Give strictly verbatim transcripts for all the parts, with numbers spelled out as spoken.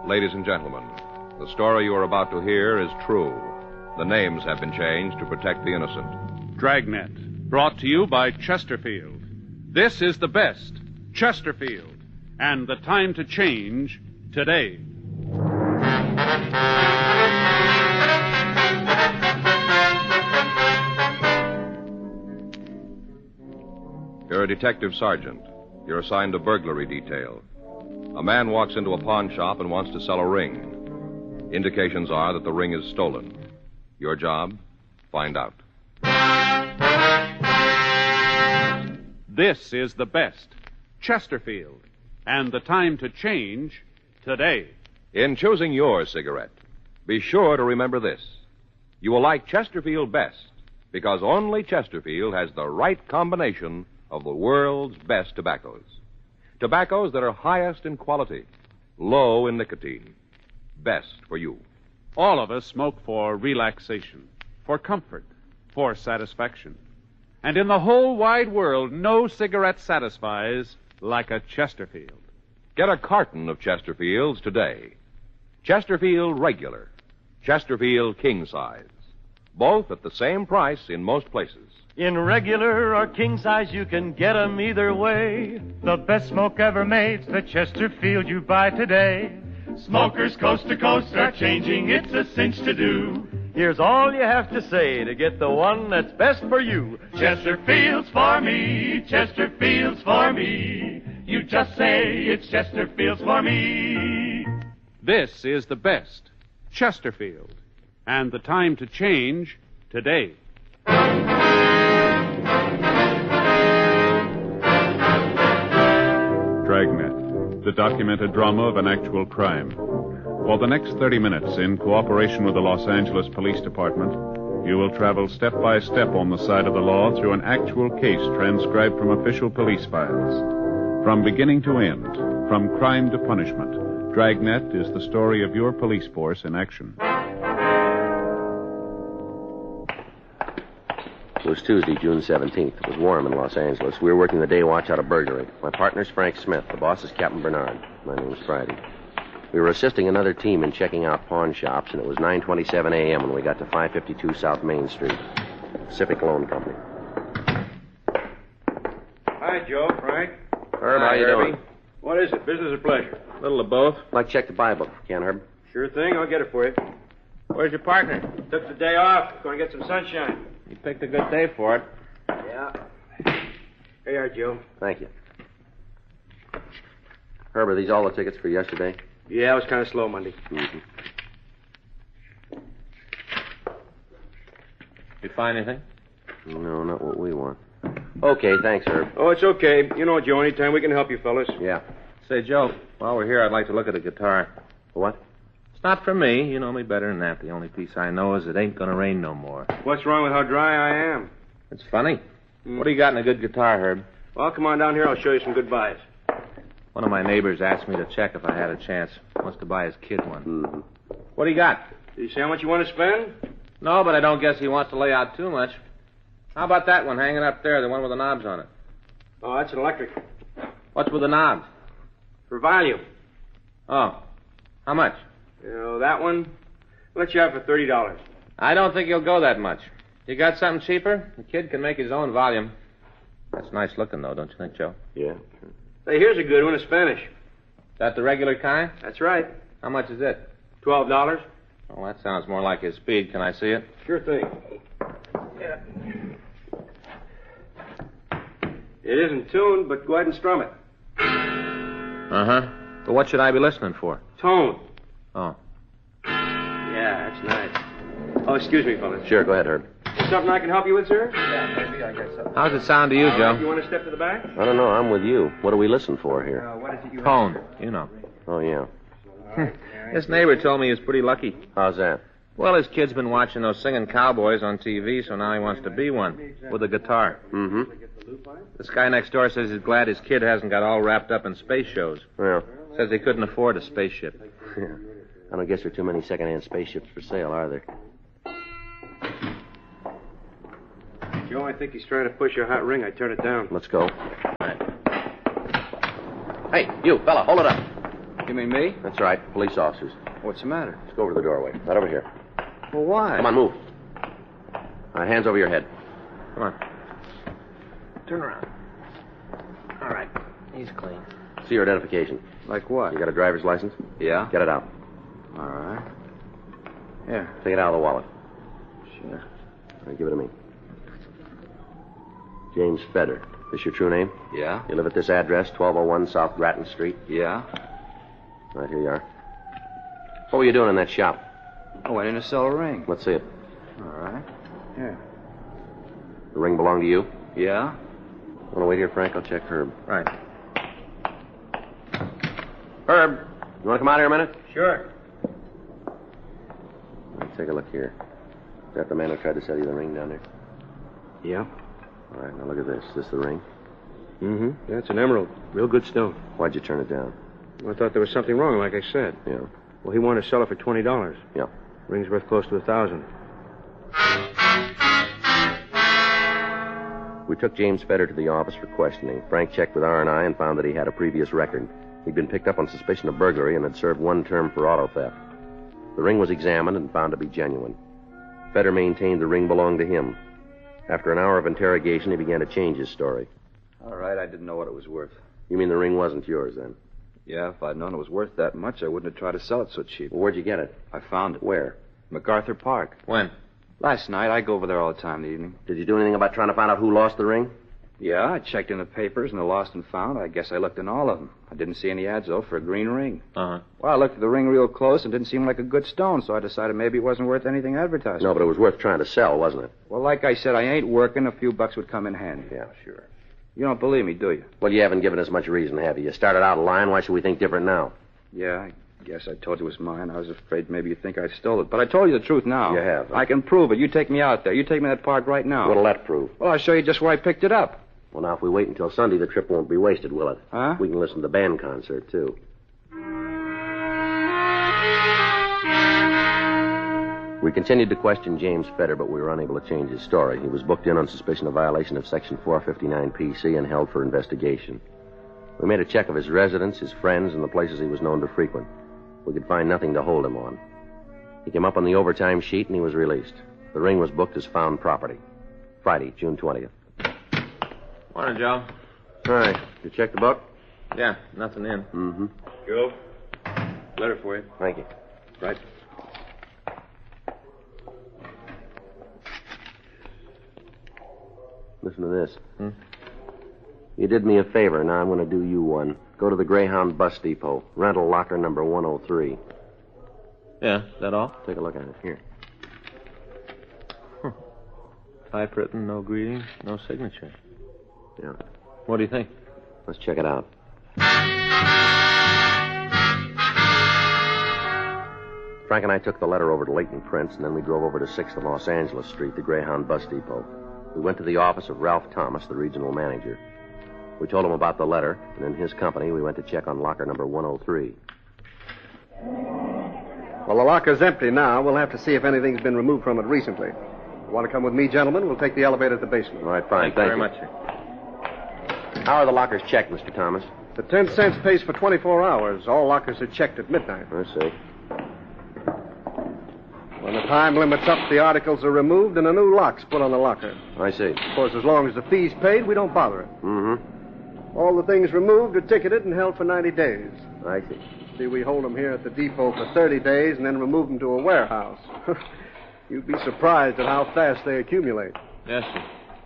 Ladies and gentlemen, the story you are about to hear is true. The names have been changed to protect the innocent. Dragnet, brought to you by Chesterfield. This is the best, Chesterfield, and the time to change today. You're a detective sergeant. You're assigned a burglary detail. A man walks into a pawn shop and wants to sell a ring. Indications are that the ring is stolen. Your job? Find out. This is the best, Chesterfield, and the time to change today. In choosing your cigarette, be sure to remember this. You will like Chesterfield best because only Chesterfield has the right combination of the world's best tobaccos. Tobaccos that are highest in quality, low in nicotine. Best for you. All of us smoke for relaxation, for comfort, for satisfaction. And in the whole wide world, no cigarette satisfies like a Chesterfield. Get a carton of Chesterfields today. Chesterfield Regular, Chesterfield King Size. Both at the same price in most places. In regular or king size, you can get 'em either way. The best smoke ever made's the Chesterfield you buy today. Smokers coast to coast are changing, it's a cinch to do. Here's all you have to say to get the one that's best for you. Chesterfield's for me, Chesterfield's for me. You just say it's Chesterfield's for me. This is the best, Chesterfield, and the time to change today. Dragnet, the documented drama of an actual crime. For the next thirty minutes, in cooperation with the Los Angeles Police Department, you will travel step by step on the side of the law through an actual case transcribed from official police files. From beginning to end, from crime to punishment, Dragnet is the story of your police force in action. It was Tuesday, June seventeenth. It was warm in Los Angeles. We were working the day watch out of burglary. My partner's Frank Smith. The boss is Captain Bernard. My name's Friday. We were assisting another team in checking out pawn shops, and it was nine twenty-seven a.m. when we got to five fifty-two South Main Street. Pacific Loan Company. Hi, Joe. Frank. Herb, how you doing? What is it, business or pleasure? A little of both. I'd like to check the Bible, can Herb? Sure thing. I'll get it for you. Where's your partner? Took the day off. Going to get some sunshine. You picked a good day for it. Yeah. Here you are, Joe. Thank you. Herb, are these all the tickets for yesterday? Yeah, it was kind of slow Monday. Mm-hmm. You find anything? No, not what we want. Okay, thanks, Herb. Oh, it's okay. You know, Joe, anytime we can help you fellas. Yeah. Say, Joe, while we're here, I'd like to look at a guitar. What? It's not for me. You know me better than that. The only piece I know is it ain't gonna rain no more. What's wrong with how dry I am? It's funny. Mm. What do you got in a good guitar, Herb? Well, come on down here. I'll show you some good buys. One of my neighbors asked me to check if I had a chance. Wants to buy his kid one. Mm-hmm. What do you got? Did you say how much you want to spend? No, but I don't guess he wants to lay out too much. How about that one hanging up there, the one with the knobs on it? Oh, that's an electric. What's with the knobs? For volume. Oh. How much? You know, that one, I'll let you have for thirty dollars. I don't think he'll go that much. You got something cheaper? The kid can make his own volume. That's nice looking, though, don't you think, Joe? Yeah. Hey, here's a good one, a Spanish. That the regular kind? That's right. How much is it? Twelve dollars. Oh, that sounds more like his speed. Can I see it? Sure thing. Yeah. It isn't tuned, but go ahead and strum it. Uh-huh. But what should I be listening for? Tone. Oh. Yeah, that's nice. Oh, excuse me, fellas. Sure, go ahead, Herb. Is something I can help you with, sir? Yeah, maybe I guess so. How's it sound to you, Joe? You want to step to the back? I don't know. I'm with you. What do we listen for here? Uh, what is it you Tone, you know. Oh, yeah. This neighbor told me he was pretty lucky. How's that? Well, his kid's been watching those singing cowboys on T V, so now he wants to be one with a guitar. Mm-hmm. This guy next door says he's glad his kid hasn't got all wrapped up in space shows. Well. Says he couldn't afford a spaceship. Yeah. I don't guess there are too many second-hand spaceships for sale, are there? Joe, I think he's trying to push your hot ring. I turn it down. Let's go. Right. Hey, you, fella, hold it up. Give You mean me? That's right, police officers. What's the matter? Let's go over to the doorway. Right over here. Well, why? Come on, move. All right, hands over your head. Come on. Turn around. All right. He's clean. See your identification. Like what? You got a driver's license? Yeah. Get it out. All right. Here. Take it out of the wallet. Sure. All right, give it to me. James Feder. This your true name? Yeah. You live at this address, twelve oh one South Grattan Street? Yeah. Right, here you are. What were you doing in that shop? I went in to sell a ring. Let's see it. All right. Here. The ring belong to you? Yeah. Want to wait here, Frank? I'll check Herb. Right. Herb, you want to come out here a minute? Sure. Right, take a look here. Is that the man who tried to sell you the ring down there? Yeah. All right, now look at this. Is this the ring? Mm-hmm. That's an emerald. Real good stone. Why'd you turn it down? I thought there was something wrong, like I said. Yeah. Well, he wanted to sell it for twenty dollars. Yeah. Ring's worth close to a thousand. We took James Feder to the office for questioning. Frank checked with R and I and found that he had a previous record. He'd been picked up on suspicion of burglary and had served one term for auto theft. The ring was examined and found to be genuine. Feder maintained the ring belonged to him. After an hour of interrogation, he began to change his story. All right, I didn't know what it was worth. You mean the ring wasn't yours, then? Yeah, if I'd known it was worth that much, I wouldn't have tried to sell it so cheap. Well, where'd you get it? I found it. Where? MacArthur Park. When? Last night. I go over there all the time in the evening. Did you do anything about trying to find out who lost the ring? Yeah, I checked in the papers and the lost and found. I guess I looked in all of them. I didn't see any ads, though, for a green ring. Uh-huh. Well, I looked at the ring real close and didn't seem like a good stone, so I decided maybe it wasn't worth anything advertising. No, but it was worth trying to sell, wasn't it? Well, like I said, I ain't working. A few bucks would come in handy. Yeah, sure. You don't believe me, do you? Well, you haven't given us much reason, have you? You started out lying. Why should we think different now? Yeah, I guess I told you it was mine. I was afraid maybe you'd think I stole it. But I told you the truth now. You have, huh? I can prove it. You take me out there. You take me to that park right now. What'll that prove? Well, I'll show you just where I picked it up. Well, now, if we wait until Sunday, the trip won't be wasted, will it? Huh? We can listen to the band concert, too. We continued to question James Feder, but we were unable to change his story. He was booked in on suspicion of violation of Section four fifty-nine P C and held for investigation. We made a check of his residence, his friends, and the places he was known to frequent. We could find nothing to hold him on. He came up on the overtime sheet, and he was released. The ring was booked as found property. Friday, June twentieth. Morning, Joe. All right. You check the book? Yeah, nothing in. Mm-hmm. Joe, letter for you. Thank you. Right. Listen to this. Hmm? You did me a favor. Now I'm going to do you one. Go to the Greyhound bus depot. Rental locker number one oh three. Yeah, is that all? Take a look at it. Here. Typewritten, no greeting, no signature. Yeah. What do you think? Let's check it out. Frank and I took the letter over to Leighton Prince, and then we drove over to sixth and Los Angeles Street, the Greyhound bus depot. We went to the office of Ralph Thomas, the regional manager. We told him about the letter, and in his company, we went to check on locker number one oh three. Well, the locker's empty now. We'll have to see if anything's been removed from it recently. You want to come with me, gentlemen? We'll take the elevator to the basement. All right, fine. Thank, Thank you very you. much, sir. How are the lockers checked, Mister Thomas? The ten cents pays for twenty-four hours. All lockers are checked at midnight. I see. When the time limit's up, the articles are removed and a new lock's put on the locker. I see. Of course, as long as the fee's paid, we don't bother it. Mm-hmm. All the things removed are ticketed and held for ninety days. I see. See, we hold them here at the depot for thirty days and then remove them to a warehouse. You'd be surprised at how fast they accumulate. Yes, sir.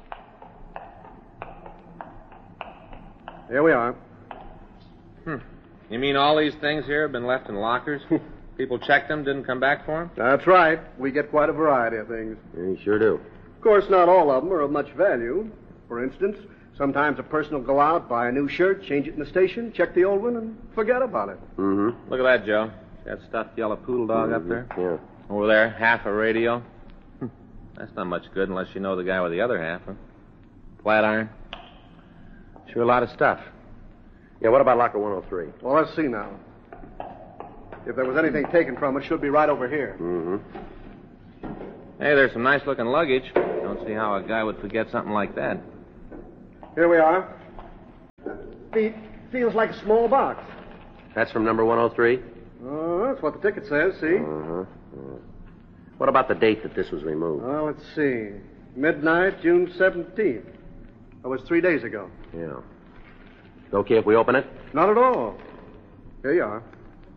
Here we are. Hmm. You mean all these things here have been left in lockers? People checked them, didn't come back for them? That's right. We get quite a variety of things. Yeah, you sure do. Of course, not all of them are of much value. For instance, sometimes a person will go out, buy a new shirt, change it in the station, check the old one, and forget about it. Mm-hmm. Look at that, Joe. See that stuffed yellow poodle dog mm-hmm. up there? Yeah. Over there, half a radio. That's not much good unless you know the guy with the other half, huh? Flat iron. Sure a lot of stuff. Yeah, what about locker one oh three? Well, let's see now. If there was anything taken from it, it should be right over here. Mm-hmm. Hey, there's some nice-looking luggage. Don't see how a guy would forget something like that. Here we are. Fe- feels like a small box. That's from number one oh three? Oh, that's what the ticket says, see? Uh-huh. Yeah. What about the date that this was removed? Well, let's see. Midnight, June seventeenth. That was three days ago. Yeah. It's okay if we open it? Not at all. Here you are.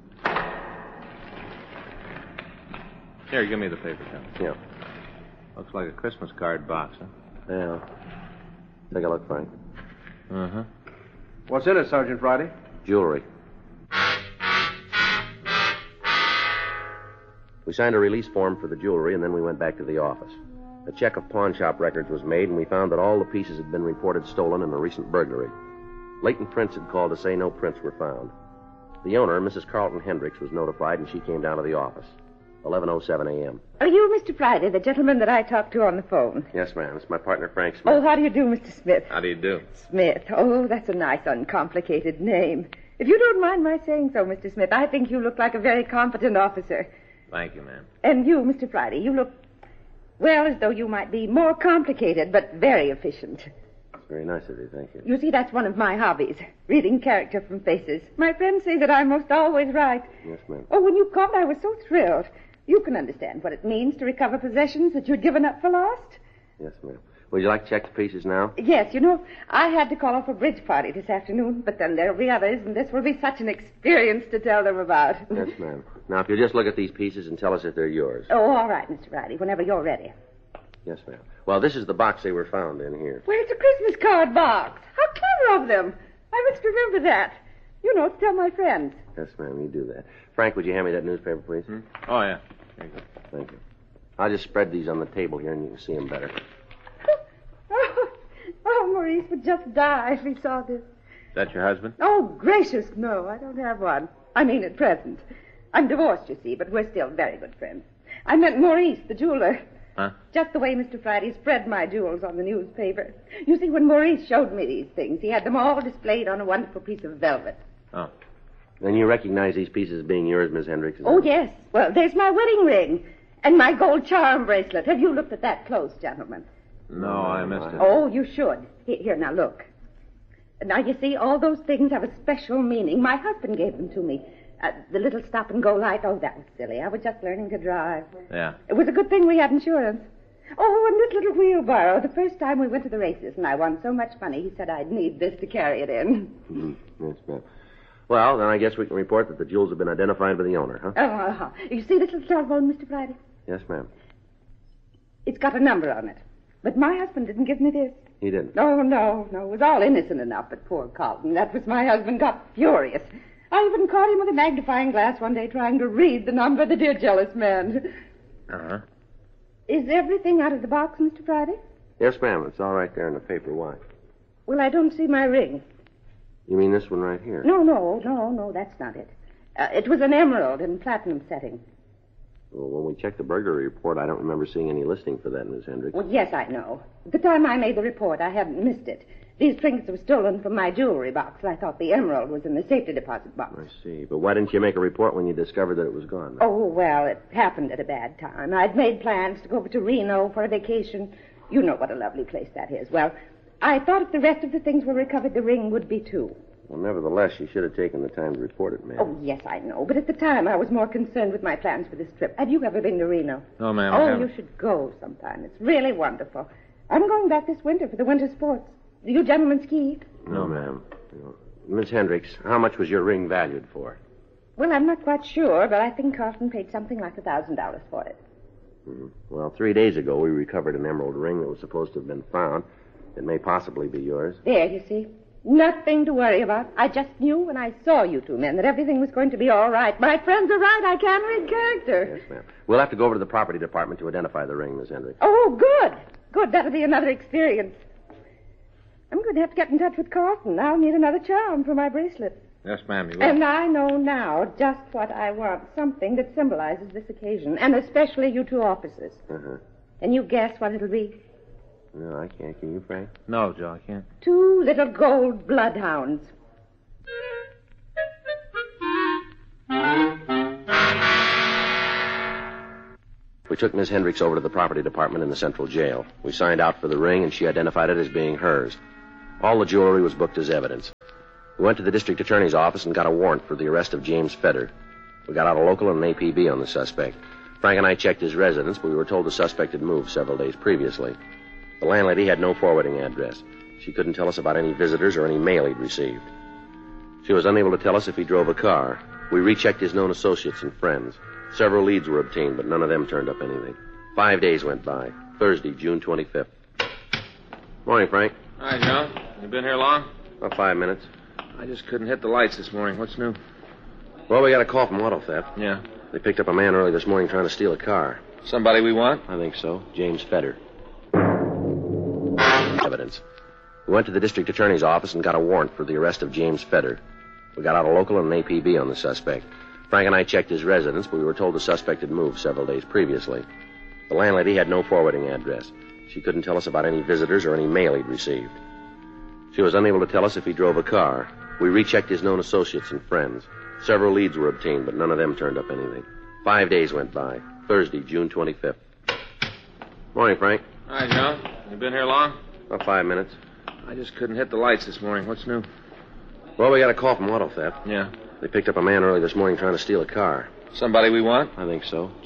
Here, give me the paper, Tom. Yeah. Looks like a Christmas card box, huh? Yeah. Take a look, Frank. Uh-huh. What's in it, Sergeant Friday? Jewelry. We signed a release form for the jewelry, and then we went back to the office. A check of pawn shop records was made, and we found that all the pieces had been reported stolen in a recent burglary. Leighton Prince had called to say no prints were found. The owner, Missus Carlton Hendricks, was notified, and she came down to the office. eleven oh seven a.m. Are you Mister Friday, the gentleman that I talked to on the phone? Yes, ma'am. It's my partner, Frank Smith. Oh, how do you do, Mister Smith? How do you do? Smith. Oh, that's a nice, uncomplicated name. If you don't mind my saying so, Mister Smith, I think you look like a very competent officer. Thank you, ma'am. And you, Mister Friday, you look, well, as though you might be more complicated, but very efficient. It's very nice of you, thank you. You see, that's one of my hobbies, reading character from faces. My friends say that I'm most always right. Yes, ma'am. Oh, when you called, I was so thrilled. You can understand what it means to recover possessions that you'd given up for lost? Yes, ma'am. Would you like to check the pieces now? Yes, you know, I had to call off a bridge party this afternoon, but then there'll be others, and this will be such an experience to tell them about. Yes, ma'am. Now, if you'll just look at these pieces and tell us if they're yours. Oh, all right, Mister Friday, whenever you're ready. Yes, ma'am. Well, this is the box they were found in here. Well, it's a Christmas card box. How clever of them. I must remember that. You know, to tell my friends. Yes, ma'am, you do that. Frank, would you hand me that newspaper, please? Hmm? Oh, yeah. There you go. Thank you. I'll just spread these on the table here and you can see them better. Oh, oh, Maurice would just die if he saw this. Is that your husband? Oh, gracious, no, I don't have one. I mean, at present. I'm divorced, you see, but we're still very good friends. I meant Maurice, the jeweler. Huh? Just the way Mister Friday spread my jewels on the newspaper. You see, when Maurice showed me these things, he had them all displayed on a wonderful piece of velvet. Oh. Then you recognize these pieces as being yours, Miss Hendricks? Oh, yes. Well, there's my wedding ring and my gold charm bracelet. Have you looked at that close, gentlemen? No, I missed it. Oh, you should. Here, here, now look. Now, you see, all those things have a special meaning. My husband gave them to me. Uh, the little stop-and-go light, oh, that was silly. I was just learning to drive. Yeah. It was a good thing we had insurance. Oh, and this little wheelbarrow. The first time we went to the races and I won so much money, he said I'd need this to carry it in. Mm-hmm. Yes, ma'am. Well, then I guess we can report that the jewels have been identified by the owner, huh? Oh, uh-huh. You see this little telephone, Mister Friday? Yes, ma'am. It's got a number on it. But my husband didn't give me this. He didn't? Oh, no, no. It was all innocent enough, but poor Carlton. That was my husband got furious. I even caught him with a magnifying glass one day trying to read the number, the dear jealous man. Uh-huh. Is everything out of the box, Mister Friday? Yes, ma'am. It's all right there in the paper. Why? Well, I don't see my ring. You mean this one right here? No, no, no, no, that's not it. Uh, it was an emerald in platinum setting. Well, when we checked the burglary report, I don't remember seeing any listing for that, Miss Hendricks. Well, yes, I know. At the time I made the report, I hadn't missed it. These trinkets were stolen from my jewelry box, and I thought the emerald was in the safety deposit box. I see. But why didn't you make a report when you discovered that it was gone? Oh, well, it happened at a bad time. I'd made plans to go over to Reno for a vacation. You know what a lovely place that is. Well, I thought if the rest of the things were recovered, the ring would be too. Well, nevertheless, you should have taken the time to report it, ma'am. Oh, yes, I know. But at the time, I was more concerned with my plans for this trip. Have you ever been to Reno? No, ma'am. Oh, you should go sometime. It's really wonderful. I'm going back this winter for the winter sports. Do you gentlemen ski? No, ma'am. No. Miss Hendricks, how much was your ring valued for? Well, I'm not quite sure, but I think Carlton paid something like a thousand dollars for it. Mm-hmm. Well, three days ago, we recovered an emerald ring that was supposed to have been found. It may possibly be yours. There, you see. Nothing to worry about. I just knew when I saw you two men that everything was going to be all right. My friends are right. I can read character. Yes, ma'am. We'll have to go over to the property department to identify the ring, Miss Hendricks. Oh, good. Good. That'll be another experience. I'm going to have to get in touch with Carlton. I'll need another charm for my bracelet. Yes, ma'am, you will. And I know now just what I want. Something that symbolizes this occasion, and especially you two officers. Uh-huh. Can you guess what it'll be? No, I can't. Can you, Frank? No, Joe, I can't. Two little gold bloodhounds. We took Miss Hendricks over to the property department in the central jail. We signed out for the ring, and she identified it as being hers. All the jewelry was booked as evidence. We went to the district attorney's office and got a warrant for the arrest of James Feder. We got out a local and an A P B on the suspect. Frank and I checked his residence, but we were told the suspect had moved several days previously. The landlady had no forwarding address. She couldn't tell us about any visitors or any mail he'd received. She was unable to tell us if he drove a car. We rechecked his known associates and friends. Several leads were obtained, but none of them turned up anything. Five days went by. Thursday, June twenty-fifth. Morning, Frank. Hi, John. You been here long? About five minutes. I just couldn't hit the lights this morning. What's new? Well, we got a call from auto theft. Yeah. They picked up a man early this morning trying to steal a car. Somebody we want? I think so. James Feder. Evidence. We went to the district attorney's office and got a warrant for the arrest of James Feder. We got out a local and an A P B on the suspect. Frank and I checked his residence, but we were told the suspect had moved several days previously. The landlady had no forwarding address. She couldn't tell us about any visitors or any mail he'd received. She was unable to tell us if he drove a car. We rechecked his known associates and friends. Several leads were obtained, but none of them turned up anything. Five days went by. Thursday, June twenty-fifth. Morning, Frank. Hi, John. You been here long? About five minutes. I just couldn't hit the lights this morning. What's new? Well, we got a call from auto theft. Yeah. They picked up a man early this morning trying to steal a car. Somebody we want? I think so.